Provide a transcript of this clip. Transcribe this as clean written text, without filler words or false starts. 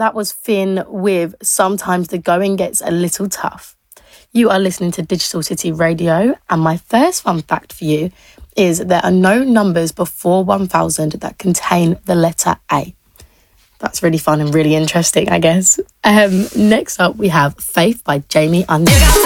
that was Finn with Sometimes the Going Gets a Little Tough. You are listening to Digital City Radio, and my first fun fact for you is there are no numbers before 1000 that contain the letter A. That's really fun and really interesting, I guess. Next up, we have Faith by Jamie Onion.